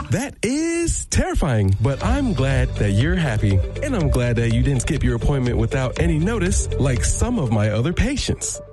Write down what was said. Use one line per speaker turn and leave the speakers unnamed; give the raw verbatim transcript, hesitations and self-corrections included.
That is terrifying, but I'm glad that you're happy. And I'm glad that you didn't skip your appointment without any notice like some of my other patients.